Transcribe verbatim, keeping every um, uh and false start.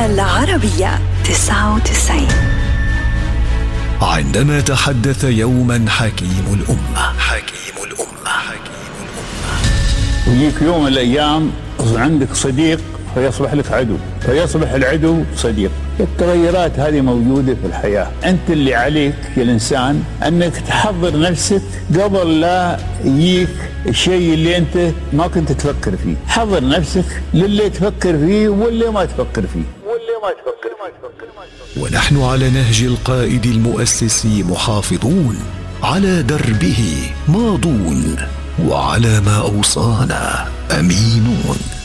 العربية تسعة وتسعين. عندما تحدث يوما حكيم الأمة حكيم الأمة حكيم الأمة ويجيك يوم من الأيام عندك صديق فيصبح لك عدو، فيصبح العدو صديق. التغيرات هذه موجودة في الحياة. أنت اللي عليك يا الإنسان أنك تحضر نفسك قبل لا يجيك الشيء اللي أنت ما كنت تفكر فيه. حضر نفسك للي تفكر فيه واللي ما تفكر فيه واللي ما تفكر فيه. ونحن على نهج القائد المؤسس محافظون، على دربه ماضون، وعلى ما أوصانا أمينون.